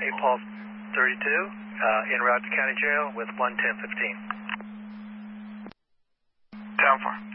Pulse 32, en route to County Jail with 11015. Down 4.